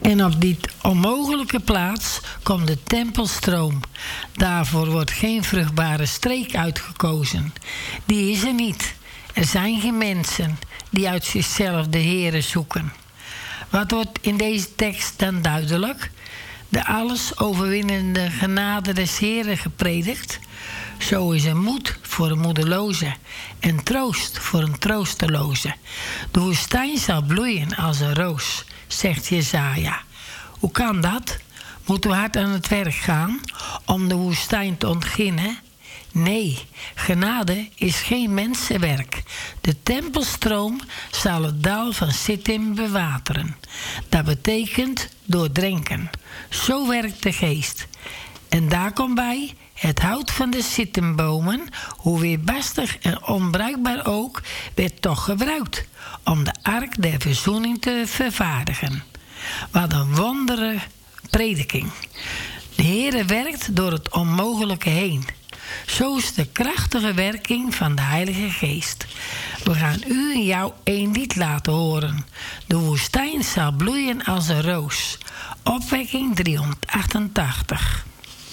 En op die onmogelijke plaats komt de tempelstroom. Daarvoor wordt geen vruchtbare streek uitgekozen. Die is er niet. Er zijn geen mensen die uit zichzelf de Heere zoeken. Wat wordt in deze tekst dan duidelijk? De alles overwinnende genade des Heeren gepredikt. Zo is er moed voor een moedeloze en troost voor een troosteloze. De woestijn zal bloeien als een roos, zegt Jesaja. Hoe kan dat? Moeten we hard aan het werk gaan om de woestijn te ontginnen? Nee, genade is geen mensenwerk. De tempelstroom zal het dal van Sittim bewateren. Dat betekent doordrenken. Zo werkt de geest. En daar komt bij, het hout van de Sittimbomen, hoe weerbarstig en onbruikbaar ook, werd toch gebruikt om de ark der verzoening te vervaardigen. Wat een wondere prediking. De Heere werkt door het onmogelijke heen. Zo is de krachtige werking van de Heilige Geest. We gaan u en jou één lied laten horen. De woestijn zal bloeien als een roos. Opwekking 388.